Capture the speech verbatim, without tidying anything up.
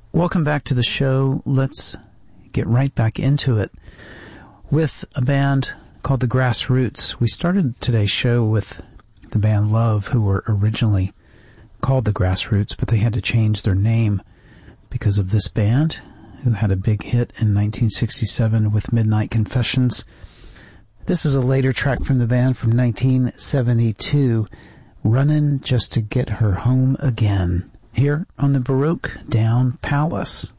Welcome back to the show. Let's get right back into it with a band called the Grassroots. We started today's show with the band Love, who were originally called the Grassroots, but they had to change their name because of this band, who had a big hit in nineteen sixty-seven with Midnight Confessions. This is a later track from the band from nineteen seventy-two, Runnin' Just to Get Her Home Again, here on the Baroque Down Palace.